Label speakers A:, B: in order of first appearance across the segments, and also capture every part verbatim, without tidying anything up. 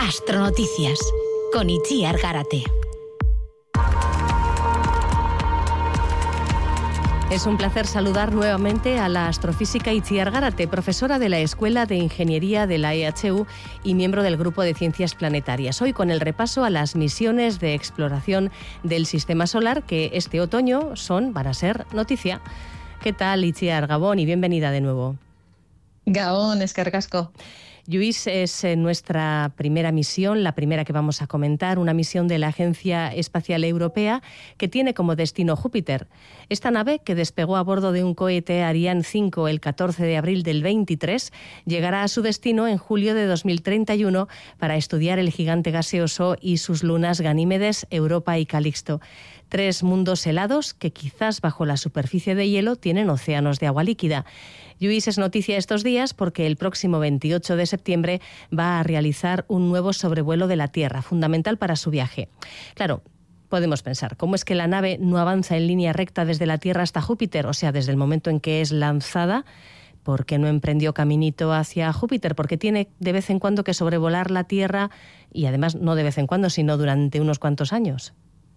A: Astronoticias con Itziar Gárate.
B: Es un placer saludar nuevamente a la astrofísica Itziar Gárate, profesora de la Escuela de Ingeniería de la E H U y miembro del Grupo de Ciencias Planetarias. Hoy con el repaso a las misiones de exploración del Sistema Solar que este otoño son, van a ser noticia. ¿Qué tal, Itziar? Gabón y bienvenida de nuevo.
C: Gabón, eskerrik asko.
B: JUICE es nuestra primera misión, la primera que vamos a comentar, una misión de la Agencia Espacial Europea que tiene como destino Júpiter. Esta nave, que despegó a bordo de un cohete Ariane cinco el catorce de abril del veintitrés, llegará a su destino en julio de dos mil treinta y uno para estudiar el gigante gaseoso y sus lunas Ganímedes, Europa y Calixto. Tres mundos helados que quizás bajo la superficie de hielo tienen océanos de agua líquida. JUICE es noticia estos días porque el próximo veintiocho de septiembre va a realizar un nuevo sobrevuelo de la Tierra, fundamental para su viaje. Claro, podemos pensar, ¿cómo es que la nave no avanza en línea recta desde la Tierra hasta Júpiter? O sea, desde el momento en que es lanzada, ¿por qué no emprendió caminito hacia Júpiter? Porque tiene de vez en cuando que sobrevolar la Tierra y además no de vez en cuando, sino durante unos cuantos años.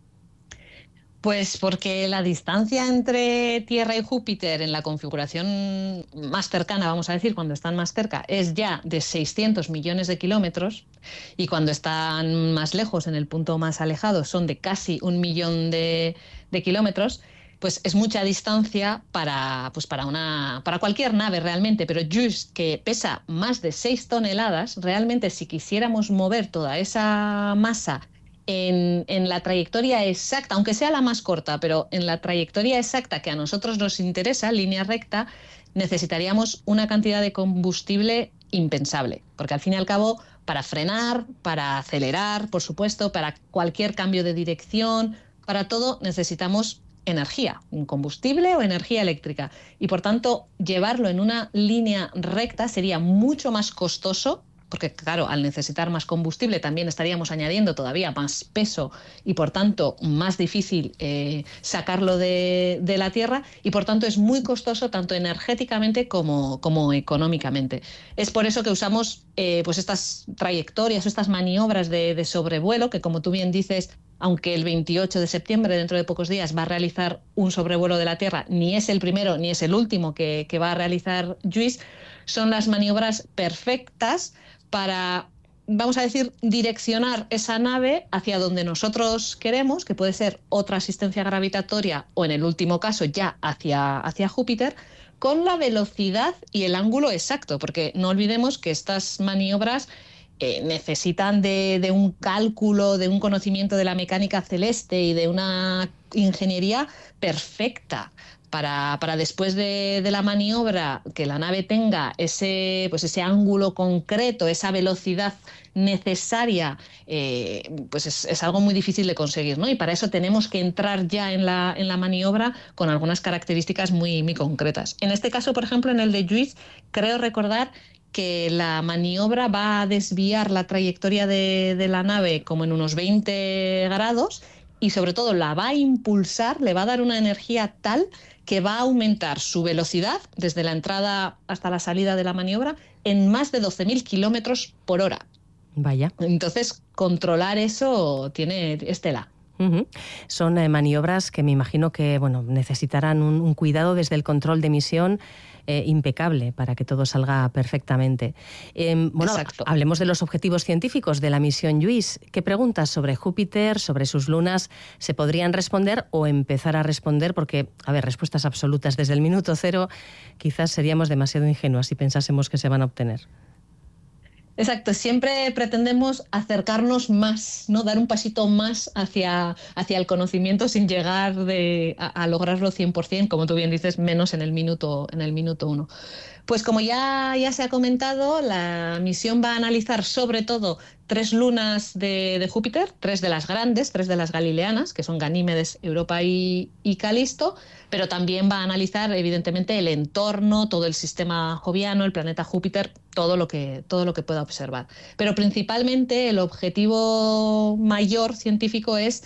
C: Pues porque la distancia entre Tierra y Júpiter en la configuración más cercana, vamos a decir, cuando están más cerca, es ya de seiscientos millones de kilómetros y cuando están más lejos, en el punto más alejado, son de casi un millón de, de kilómetros, pues es mucha distancia para, pues para, una, para cualquier nave realmente, pero JUICE, que pesa más de seis toneladas, realmente si quisiéramos mover toda esa masa En, en la trayectoria exacta, aunque sea la más corta, pero en la trayectoria exacta que a nosotros nos interesa, línea recta, necesitaríamos una cantidad de combustible impensable, porque al fin y al cabo, para frenar, para acelerar, por supuesto, para cualquier cambio de dirección, para todo necesitamos energía, un combustible o energía eléctrica, y por tanto llevarlo en una línea recta sería mucho más costoso, porque claro, al necesitar más combustible también estaríamos añadiendo todavía más peso y por tanto más difícil eh, sacarlo de, de la Tierra y por tanto es muy costoso tanto energéticamente como, como económicamente. Es por eso que usamos eh, pues estas trayectorias, estas maniobras de, de sobrevuelo que, como tú bien dices, aunque el veintiocho de septiembre, dentro de pocos días, va a realizar un sobrevuelo de la Tierra, ni es el primero ni es el último que, que va a realizar JUICE, son las maniobras perfectas para, vamos a decir, direccionar esa nave hacia donde nosotros queremos, que puede ser otra asistencia gravitatoria o en el último caso ya hacia, hacia Júpiter, con la velocidad y el ángulo exacto, porque no olvidemos que estas maniobras eh, necesitan de, de un cálculo, de un conocimiento de la mecánica celeste y de una ingeniería perfecta. Para, para después de, de la maniobra que la nave tenga ese, pues ese ángulo concreto, esa velocidad necesaria, eh, pues es, es algo muy difícil de conseguir, ¿no? Y para eso tenemos que entrar ya en la, en la maniobra con algunas características muy, muy concretas. En este caso, por ejemplo, en el de JUICE, creo recordar que la maniobra va a desviar la trayectoria de, de la nave como en unos veinte grados y sobre todo la va a impulsar, le va a dar una energía tal que va a aumentar su velocidad desde la entrada hasta la salida de la maniobra en más de doce mil kilómetros por hora.
B: Vaya.
C: Entonces, controlar eso tiene estela.
B: Uh-huh. Son eh, maniobras que me imagino que bueno, necesitarán un, un cuidado desde el control de misión eh, impecable para que todo salga perfectamente. Eh, bueno,
C: Exacto.
B: Hablemos de los objetivos científicos de la misión JUICE. ¿Qué preguntas sobre Júpiter, sobre sus lunas, se podrían responder o empezar a responder? Porque, a ver, respuestas absolutas desde el minuto cero quizás seríamos demasiado ingenuas si pensásemos que se van a obtener.
C: Exacto, siempre pretendemos acercarnos más, ¿no? Dar un pasito más hacia, hacia el conocimiento sin llegar de, a, a lograrlo cien por ciento, como tú bien dices, menos en el minuto, en el minuto uno. Pues como ya, ya se ha comentado, la misión va a analizar sobre todo tres lunas de, de Júpiter, tres de las grandes, tres de las galileanas, que son Ganímedes, Europa y, y Calixto, pero también va a analizar evidentemente el entorno, todo el sistema joviano, el planeta Júpiter, todo lo que, todo lo que pueda observar. Pero principalmente el objetivo mayor científico es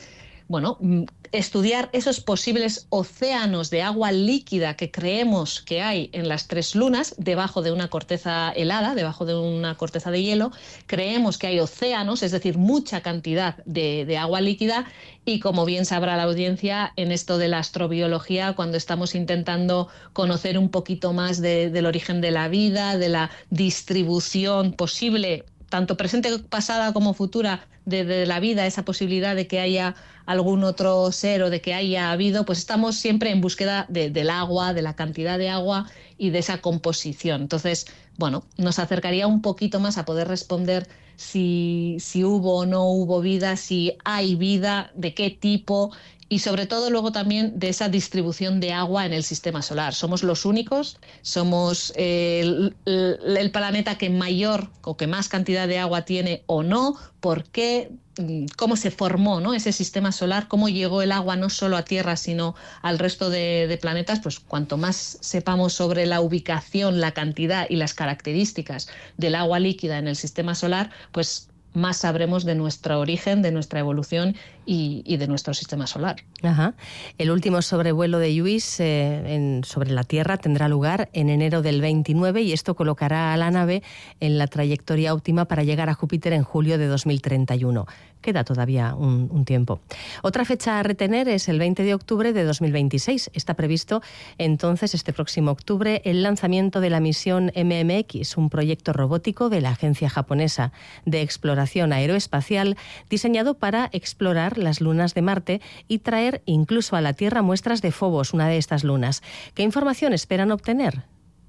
C: bueno, estudiar esos posibles océanos de agua líquida que creemos que hay en las tres lunas, debajo de una corteza helada, debajo de una corteza de hielo. Creemos que hay océanos, es decir, mucha cantidad de, de agua líquida, y como bien sabrá la audiencia, en esto de la astrobiología, cuando estamos intentando conocer un poquito más de, del origen de la vida, de la distribución posible, tanto presente, pasada como futura, de, de la vida, esa posibilidad de que haya algún otro ser o de que haya habido, pues estamos siempre en búsqueda de, del agua, de la cantidad de agua y de esa composición. Entonces, bueno, nos acercaría un poquito más a poder responder si, si hubo o no hubo vida, si hay vida, de qué tipo, y sobre todo luego también de esa distribución de agua en el sistema solar. Somos los únicos, somos eh, el, el, el planeta que mayor o que más cantidad de agua tiene o no, por qué, cómo se formó, ¿no?, ese sistema solar, cómo llegó el agua no solo a Tierra sino al resto de, de planetas. Pues cuanto más sepamos sobre la ubicación, la cantidad y las características del agua líquida en el sistema solar, pues más sabremos de nuestro origen, de nuestra evolución y, y de nuestro sistema solar.
B: Ajá. El último sobrevuelo de Lluís eh, en, sobre la Tierra tendrá lugar en enero del veintinueve, y esto colocará a la nave en la trayectoria óptima para llegar a Júpiter en julio de dos mil treinta y uno. Queda todavía un, un tiempo. Otra fecha a retener es el veinte de octubre de dos mil veintiséis. Está previsto entonces, este próximo octubre, el lanzamiento de la misión M M X, un proyecto robótico de la Agencia Japonesa de Exploración Aeroespacial, diseñado para explorar las lunas de Marte y traer incluso a la Tierra muestras de Phobos, una de estas lunas. ¿Qué información esperan obtener?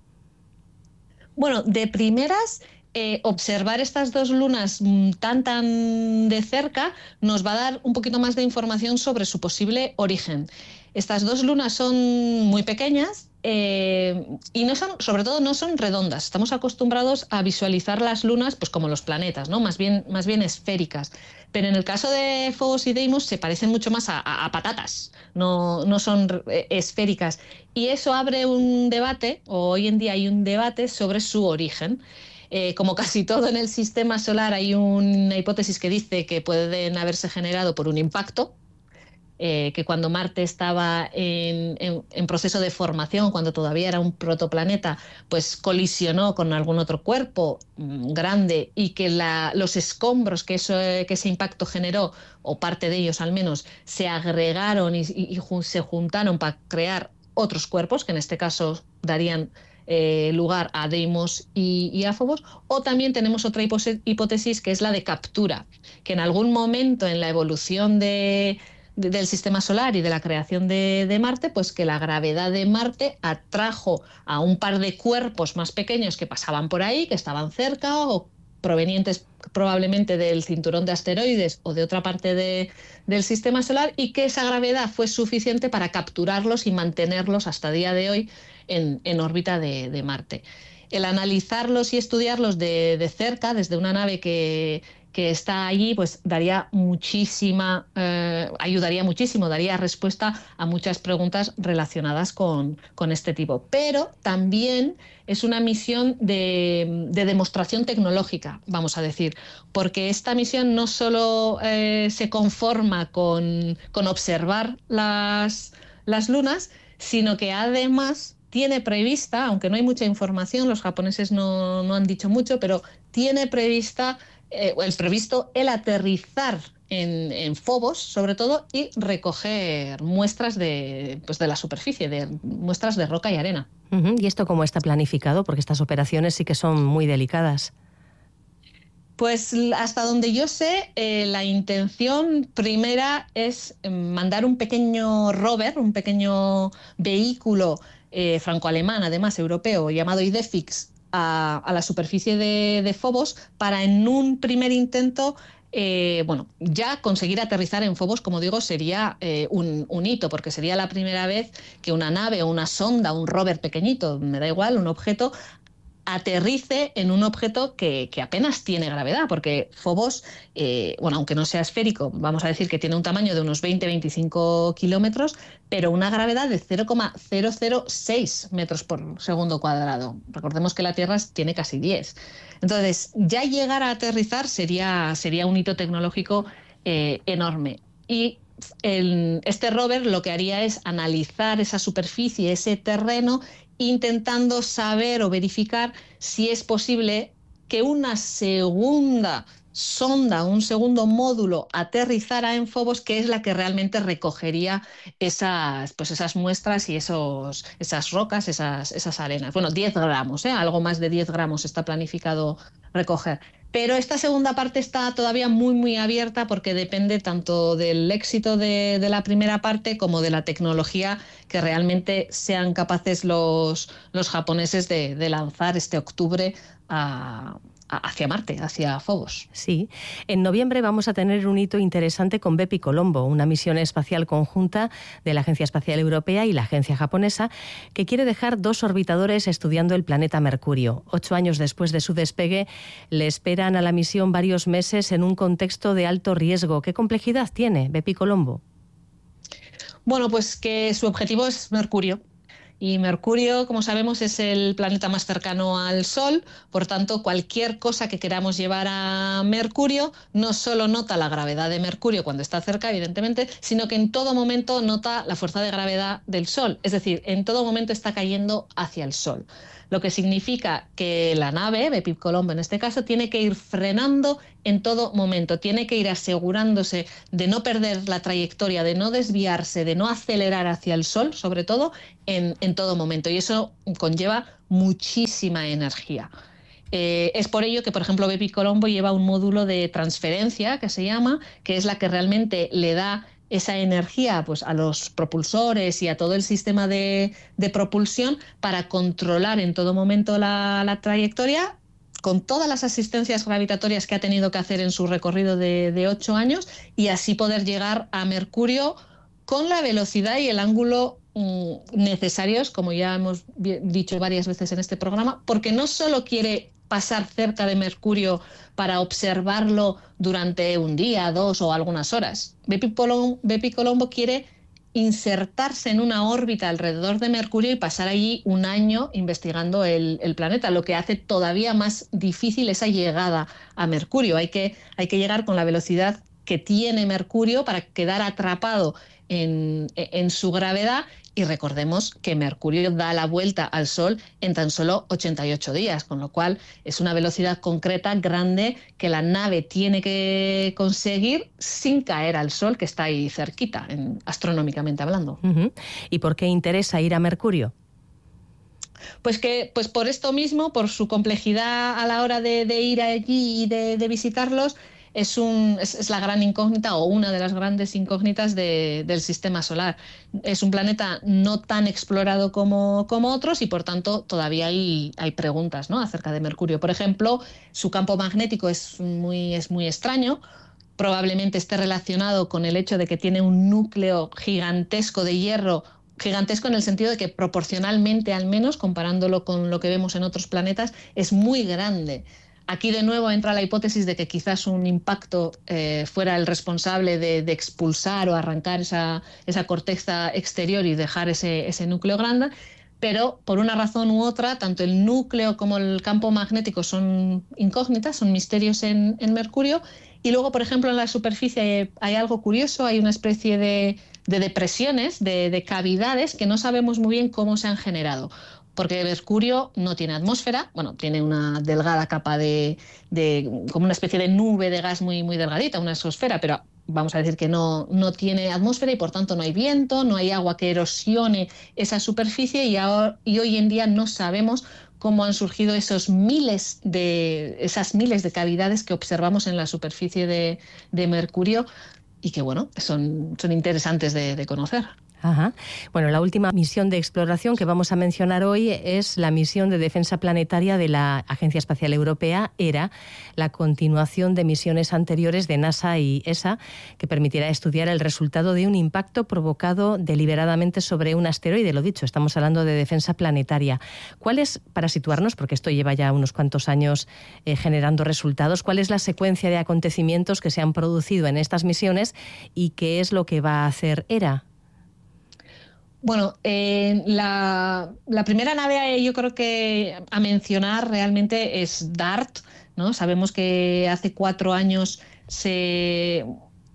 C: Bueno, de primeras, Eh, observar estas dos lunas tan tan de cerca nos va a dar un poquito más de información sobre su posible origen. Estas dos lunas son muy pequeñas eh, y no son, sobre todo no son redondas. Estamos acostumbrados a visualizar las lunas pues como los planetas, ¿no?, más bien, más bien esféricas. Pero en el caso de Phobos y Deimos se parecen mucho más a, a, a patatas, no, no son esféricas. Y eso abre un debate, o hoy en día hay un debate sobre su origen. Eh, como casi todo en el sistema solar, hay una hipótesis que dice que pueden haberse generado por un impacto, eh, que cuando Marte estaba en, en, en proceso de formación, cuando todavía era un protoplaneta, pues colisionó con algún otro cuerpo mmm, grande, y que la, los escombros que, eso, que ese impacto generó, o parte de ellos al menos, se agregaron y, y, y se juntaron para crear otros cuerpos, que en este caso darían Eh, lugar a Deimos y, y a Phobos. O también tenemos otra hipótesis, que es la de captura, que en algún momento en la evolución de, de, del sistema solar y de la creación de, de Marte, pues que la gravedad de Marte atrajo a un par de cuerpos más pequeños que pasaban por ahí, que estaban cerca o provenientes probablemente del cinturón de asteroides o de otra parte de, del sistema solar, y que esa gravedad fue suficiente para capturarlos y mantenerlos hasta día de hoy en, en órbita de, de Marte. El analizarlos y estudiarlos de, de cerca, desde una nave que, que está allí, pues daría muchísima, eh, ayudaría muchísimo, daría respuesta a muchas preguntas relacionadas con, con este tipo. Pero también es una misión de, de demostración tecnológica, vamos a decir, porque esta misión no solo eh, se conforma con, con observar las, las lunas, sino que además tiene prevista, aunque no hay mucha información, los japoneses no, no han dicho mucho, pero tiene prevista eh, el previsto el aterrizar en, en Phobos, sobre todo, y recoger muestras de, pues de la superficie, de muestras de roca y arena.
B: Uh-huh. ¿Y esto cómo está planificado? Porque estas operaciones sí que son muy delicadas.
C: Pues hasta donde yo sé, eh, la intención primera es mandar un pequeño rover, un pequeño vehículo eh, franco-alemán, además europeo, llamado IDEFIX, a, a la superficie de, de Phobos, para en un primer intento Eh, bueno, ya conseguir aterrizar en Phobos, como digo, sería eh, un, un hito, porque sería la primera vez que una nave o una sonda, un rover pequeñito, me da igual, un objeto, aterrice en un objeto que, que apenas tiene gravedad, porque Phobos, eh, bueno, aunque no sea esférico, vamos a decir que tiene un tamaño de unos veinte a veinticinco kilómetros, pero una gravedad de cero coma cero cero seis metros por segundo cuadrado. Recordemos que la Tierra tiene casi diez. Entonces, ya llegar a aterrizar sería, sería un hito tecnológico eh, enorme. Y el, este rover lo que haría es analizar esa superficie, ese terreno, intentando saber o verificar si es posible que una segunda sonda, un segundo módulo aterrizara en Phobos, que es la que realmente recogería esas, pues esas muestras y esos, esas rocas, esas, esas arenas. Bueno, diez gramos, ¿eh? Algo más de diez gramos está planificado recoger. Pero esta segunda parte está todavía muy, muy abierta porque depende tanto del éxito de, de la primera parte como de la tecnología que realmente sean capaces los, los japoneses de, de lanzar este octubre a... hacia Marte, hacia Phobos.
B: Sí. En noviembre vamos a tener un hito interesante con Bepi Colombo, una misión espacial conjunta de la Agencia Espacial Europea y la Agencia Japonesa, que quiere dejar dos orbitadores estudiando el planeta Mercurio. Ocho años después de su despegue, le esperan a la misión varios meses en un contexto de alto riesgo. ¿Qué complejidad tiene Bepi Colombo?
C: Bueno, pues que su objetivo es Mercurio. Y Mercurio, como sabemos, es el planeta más cercano al Sol, por tanto, cualquier cosa que queramos llevar a Mercurio no solo nota la gravedad de Mercurio cuando está cerca, evidentemente, sino que en todo momento nota la fuerza de gravedad del Sol, es decir, en todo momento está cayendo hacia el Sol. Lo que significa que la nave, Bepi Colombo en este caso, tiene que ir frenando en todo momento, tiene que ir asegurándose de no perder la trayectoria, de no desviarse, de no acelerar hacia el Sol, sobre todo, en, en todo momento. Y eso conlleva muchísima energía. Eh, es por ello que, por ejemplo, Bepi Colombo lleva un módulo de transferencia, que se llama, que es la que realmente le da esa energía pues, a los propulsores y a todo el sistema de, de propulsión para controlar en todo momento la, la trayectoria, con todas las asistencias gravitatorias que ha tenido que hacer en su recorrido de, de ocho años, y así poder llegar a Mercurio con la velocidad y el ángulo mm, necesarios, como ya hemos dicho varias veces en este programa, porque no solo quiere pasar cerca de Mercurio para observarlo durante un día, dos o algunas horas. Bepi Colombo, Bepi Colombo quiere insertarse en una órbita alrededor de Mercurio y pasar allí un año investigando el, el planeta, lo que hace todavía más difícil esa llegada a Mercurio. Hay que, hay que llegar con la velocidad que tiene Mercurio para quedar atrapado en, en su gravedad. Y recordemos que Mercurio da la vuelta al Sol en tan solo ochenta y ocho días, con lo cual es una velocidad concreta grande que la nave tiene que conseguir sin caer al Sol, que está ahí cerquita, en, astronómicamente hablando.
B: Uh-huh. ¿Y por qué interesa ir a Mercurio?
C: Pues que, pues por esto mismo, por su complejidad a la hora de, de ir allí y de, de visitarlos. Es, un, es, es la gran incógnita o una de las grandes incógnitas de, del sistema solar. Es un planeta no tan explorado como, como otros y, por tanto, todavía hay, hay preguntas, ¿no?, acerca de Mercurio. Por ejemplo, su campo magnético es muy, es muy extraño. Probablemente esté relacionado con el hecho de que tiene un núcleo gigantesco de hierro, gigantesco en el sentido de que proporcionalmente, al menos, comparándolo con lo que vemos en otros planetas, es muy grande. Aquí de nuevo entra la hipótesis de que quizás un impacto eh, fuera el responsable de, de expulsar o arrancar esa, esa corteza exterior y dejar ese, ese núcleo grande, pero por una razón u otra, tanto el núcleo como el campo magnético son incógnitas, son misterios en, en Mercurio. Y luego, por ejemplo, en la superficie hay algo curioso, hay una especie de, de depresiones, de, de cavidades que no sabemos muy bien cómo se han generado. Porque Mercurio no tiene atmósfera, bueno, tiene una delgada capa de, de como una especie de nube de gas muy, muy delgadita, una exosfera, pero vamos a decir que no, no tiene atmósfera y por tanto no hay viento, no hay agua que erosione esa superficie y, ahora, y hoy en día no sabemos cómo han surgido esos miles de, esas miles de cavidades que observamos en la superficie de, de Mercurio y que, bueno, son, son interesantes de, de conocer.
B: Ajá. Bueno, la última misión de exploración que vamos a mencionar hoy es la misión de defensa planetaria de la Agencia Espacial Europea, E R A, la continuación de misiones anteriores de NASA y E S A, que permitirá estudiar el resultado de un impacto provocado deliberadamente sobre un asteroide. Lo dicho, estamos hablando de defensa planetaria. ¿Cuál es, para situarnos, porque esto lleva ya unos cuantos años eh, generando resultados, cuál es la secuencia de acontecimientos que se han producido en estas misiones y qué es lo que va a hacer E R A?
C: Bueno, eh, la, la primera nave yo creo que a mencionar realmente es DART, ¿no? Sabemos que hace cuatro años se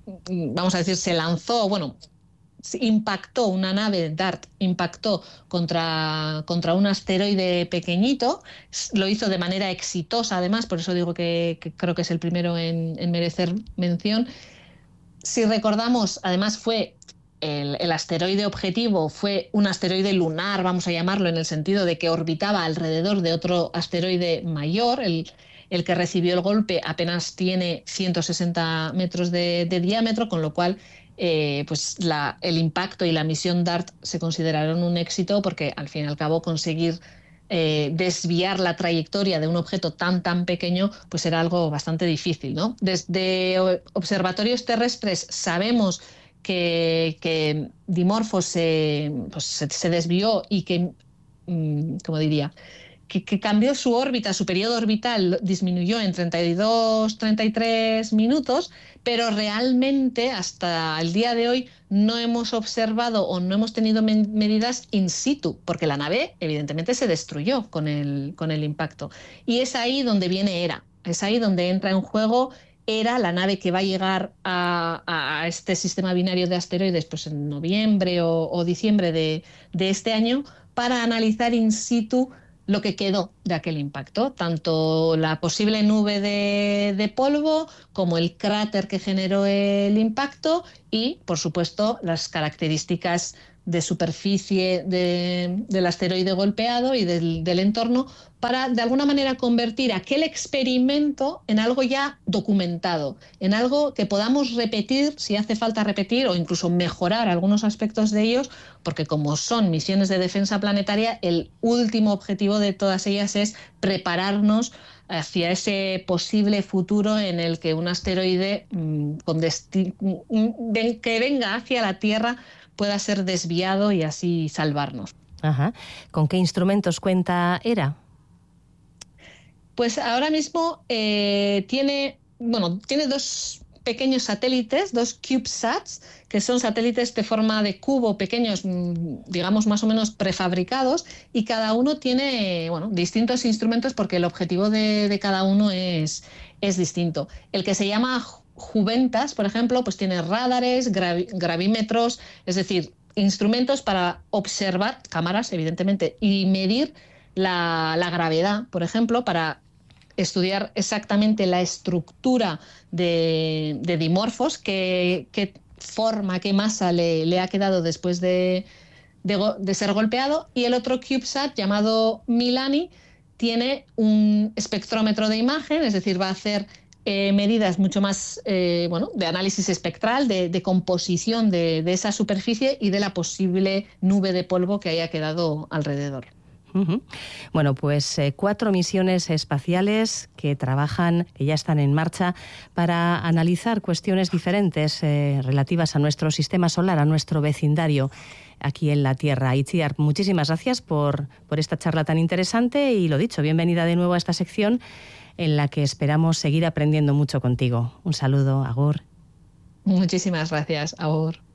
C: vamos a decir, se lanzó, bueno, impactó una nave DART, impactó contra, contra un asteroide pequeñito, lo hizo de manera exitosa además, por eso digo que, que creo que es el primero en, en merecer mención. Si recordamos, además fue el, el asteroide objetivo, fue un asteroide lunar, vamos a llamarlo, en el sentido de que orbitaba alrededor de otro asteroide mayor, el, el que recibió el golpe apenas tiene ciento sesenta metros de, de diámetro, con lo cual Eh, pues la, el impacto y la misión DART se consideraron un éxito porque al fin y al cabo conseguir eh, desviar la trayectoria de un objeto tan tan pequeño pues era algo bastante difícil, ¿no? Desde observatorios terrestres sabemos que, que Dimorphos se, pues se, se desvió y que, mmm, ¿cómo diría?, Que, que cambió su órbita, su periodo orbital disminuyó en treinta y dos, treinta y tres minutos, pero realmente hasta el día de hoy no hemos observado o no hemos tenido medidas in situ, porque la nave evidentemente se destruyó con el, con el impacto. Y es ahí donde viene ERA, es ahí donde entra en juego ERA, la nave que va a llegar a, a este sistema binario de asteroides pues en noviembre o, o diciembre de, de este año, para analizar in situ lo que quedó de aquel impacto, tanto la posible nube de, de polvo como el cráter que generó el impacto y, por supuesto, las características de superficie de, del asteroide golpeado y del, del entorno, para de alguna manera convertir aquel experimento en algo ya documentado, en algo que podamos repetir si hace falta repetir o incluso mejorar algunos aspectos de ellos, porque como son misiones de defensa planetaria, el último objetivo de todas ellas es prepararnos hacia ese posible futuro en el que un asteroide mmm, con desti- que venga hacia la Tierra pueda ser desviado y así salvarnos.
B: Ajá. ¿Con qué instrumentos cuenta ERA?
C: Pues ahora mismo eh, tiene, bueno, tiene dos pequeños satélites, dos CubeSats, que son satélites de forma de cubo, pequeños, digamos más o menos prefabricados, y cada uno tiene, bueno, distintos instrumentos porque el objetivo de, de cada uno es, es distinto. El que se llama Juventas, por ejemplo, pues tiene radares, gravi- gravímetros, es decir, instrumentos para observar, cámaras evidentemente, y medir la, la gravedad, por ejemplo, para estudiar exactamente la estructura de, de Dimorphos, qué, qué forma, qué masa le, le ha quedado después de, de, de ser golpeado. Y el otro CubeSat, llamado Milani, tiene un espectrómetro de imagen, es decir, va a hacer eh, medidas mucho más eh, bueno, de análisis espectral, de, de composición de, de esa superficie y de la posible nube de polvo que haya quedado alrededor.
B: Uh-huh. Bueno, pues eh, cuatro misiones espaciales que trabajan, que ya están en marcha para analizar cuestiones diferentes eh, relativas a nuestro sistema solar, a nuestro vecindario aquí en la Tierra. Itziar, muchísimas gracias por, por esta charla tan interesante y lo dicho, bienvenida de nuevo a esta sección en la que esperamos seguir aprendiendo mucho contigo. Un saludo, agur.
C: Muchísimas gracias, agur.